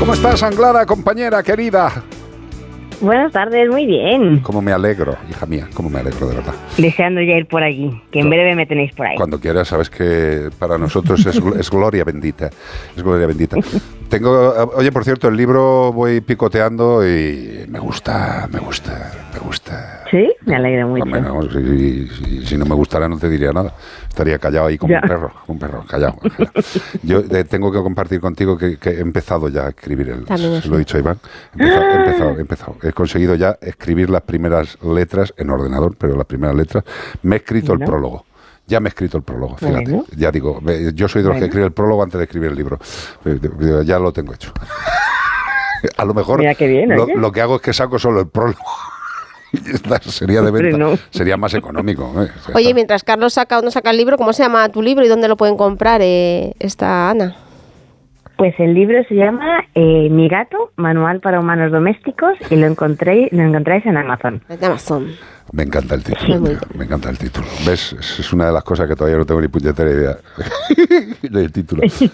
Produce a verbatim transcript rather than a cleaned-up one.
¿Cómo estás, Anglada, compañera querida? Buenas tardes, muy bien. Cómo me alegro, hija mía, cómo me alegro, de verdad. Deseando ya ir por allí, que en Yo, breve me tenéis por ahí. Cuando quieras, sabes que para nosotros es, es gloria bendita, es gloria bendita. Tengo, oye, por cierto, el libro voy picoteando y me gusta, me gusta, me gusta. Sí, me alegro mucho. Hombre, no, si, si, si no me gustara no te diría nada. Estaría callado ahí como ya. un perro, un perro, callado. Yo eh, tengo que compartir contigo que, que he empezado ya a escribir el... También lo he dicho a Iván. He empezado, he empezado, he empezado. He conseguido ya escribir las primeras letras en ordenador, pero las primeras letras. Me he escrito ¿No? el prólogo. Ya me he escrito el prólogo, fíjate. Bueno. Ya digo, yo soy de los bueno. que escribe el prólogo antes de escribir el libro. Ya lo tengo hecho. A lo mejor Mira qué bien, lo, lo que hago es que saco solo el prólogo. Sería de venta, no. sería más económico. ¿eh? O sea, Oye, mientras Carlos saca o no saca el libro, ¿cómo se llama tu libro y dónde lo pueden comprar eh, esta Ana? Pues el libro se llama eh, Mi gato, Manual para Humanos Domésticos, y lo encontré, lo encontráis en Amazon. En Amazon. Me encanta el título, me, me encanta el título. ¿Ves? Es una de las cosas que todavía no tengo ni puñetera idea del título.